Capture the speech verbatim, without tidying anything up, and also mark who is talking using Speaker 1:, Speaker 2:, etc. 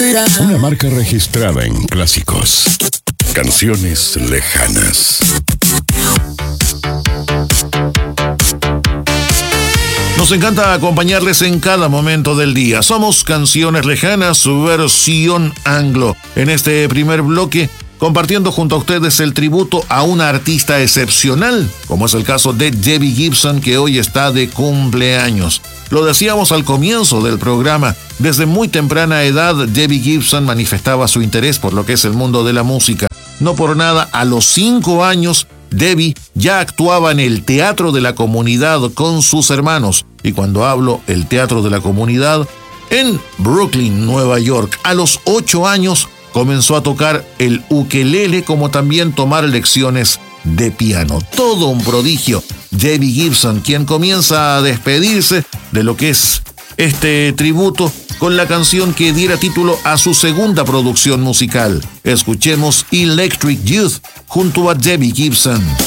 Speaker 1: Una marca registrada en clásicos. Canciones lejanas.
Speaker 2: Nos encanta acompañarles en cada momento del día. Somos Canciones Lejanas, su versión anglo. En este primer bloque, compartiendo junto a ustedes el tributo a una artista excepcional, como es el caso de Debbie Gibson, que hoy está de cumpleaños. Lo decíamos al comienzo del programa, desde muy temprana edad Debbie Gibson manifestaba su interés por lo que es el mundo de la música. No por nada, a los cinco años, Debbie ya actuaba en el Teatro de la Comunidad con sus hermanos. Y cuando hablo el Teatro de la Comunidad, en Brooklyn, Nueva York. A los ocho años comenzó a tocar el ukelele, como también tomar lecciones de piano. Todo un prodigio. Debbie Gibson, quien comienza a despedirse de lo que es este tributo con la canción que diera título a su segunda producción musical. Escuchemos Electric Youth junto a Debbie Gibson.